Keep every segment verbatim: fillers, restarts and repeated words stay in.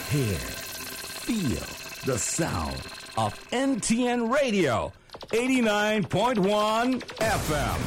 Hear, feel the sound of N T N Radio, eighty-nine point one F M.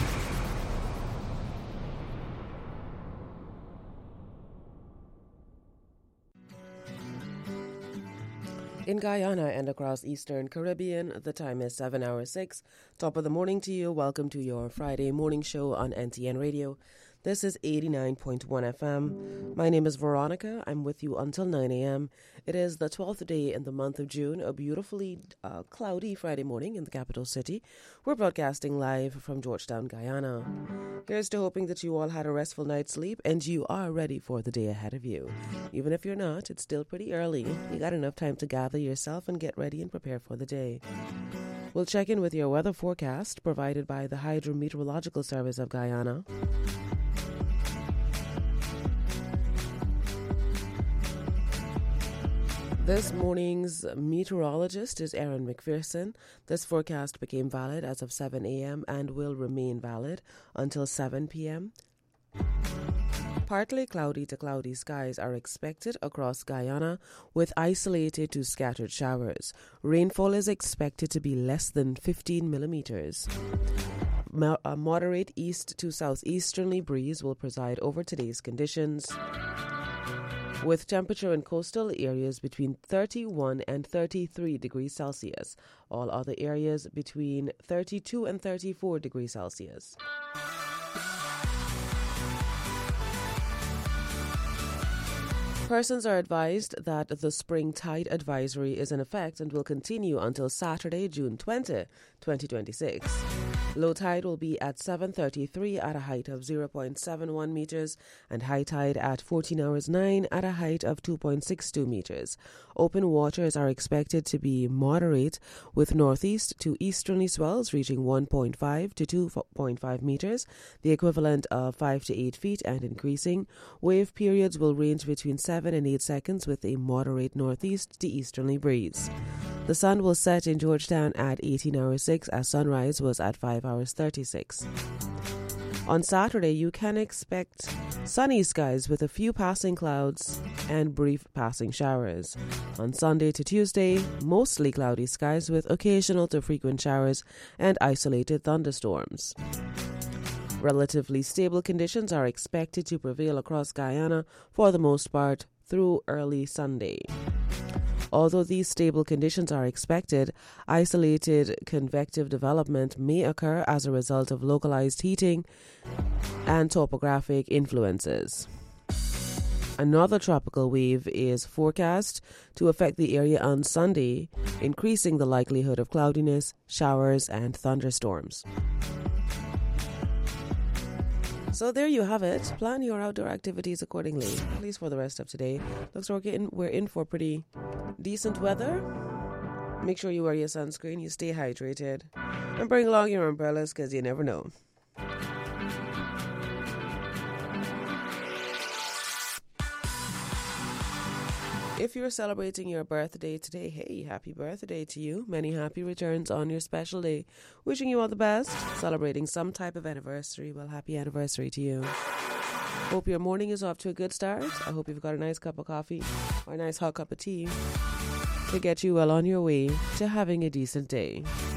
In Guyana and across Eastern Caribbean, the time is seven hours six. Top of the morning to you. Welcome to your Friday morning show on N T N Radio. This is eighty-nine point one F M. My name is Veronica. I'm with you until nine a.m. It is the twelfth day in the month of June, a beautifully uh, cloudy Friday morning in the capital city. We're broadcasting live from Georgetown, Guyana. Here's to hoping that you all had a restful night's sleep and you are ready for the day ahead of you. Even if you're not, it's still pretty early. You got enough time to gather yourself and get ready and prepare for the day. We'll check in with your weather forecast provided by the Hydrometeorological Service of Guyana. This morning's meteorologist is Aaron McPherson. This forecast became valid as of seven a.m. and will remain valid until seven p.m. Partly cloudy to cloudy skies are expected across Guyana with isolated to scattered showers. Rainfall is expected to be less than fifteen millimeters. A moderate east to southeasterly breeze will preside over today's conditions, with temperature in coastal areas between thirty-one and thirty-three degrees Celsius. All other areas between thirty-two and thirty-four degrees Celsius. Persons are advised that the spring tide advisory is in effect and will continue until Saturday, June twentieth, twenty twenty-six. Low tide will be at seven thirty-three at a height of zero point seven one meters and high tide at fourteen hours nine at a height of two point six two meters. Open waters are expected to be moderate with northeast to easterly swells reaching one point five to two point five meters, the equivalent of five to eight feet and increasing. Wave periods will range between seven and eight seconds with a moderate northeast to easterly breeze. The sun will set in Georgetown at eighteen hours six as sunrise was at five hours thirty-six. On Saturday, you can expect sunny skies with a few passing clouds and brief passing showers. On Sunday to Tuesday, mostly cloudy skies with occasional to frequent showers and isolated thunderstorms. Relatively stable conditions are expected to prevail across Guyana for the most part through early Sunday. Although these stable conditions are expected, isolated convective development may occur as a result of localized heating and topographic influences. Another tropical wave is forecast to affect the area on Sunday, increasing the likelihood of cloudiness, showers, and thunderstorms. So there you have it. Plan your outdoor activities accordingly, at least for the rest of today. Looks like we're in, we're in for pretty decent weather. Make sure you wear your sunscreen, you stay hydrated, and bring along your umbrellas because you never know. If you're celebrating your birthday today, hey, happy birthday to you. Many happy returns on your special day. Wishing you all the best. Celebrating some type of anniversary, well, happy anniversary to you. Hope your morning is off to a good start. I hope you've got a nice cup of coffee or a nice hot cup of tea to get you well on your way to having a decent day.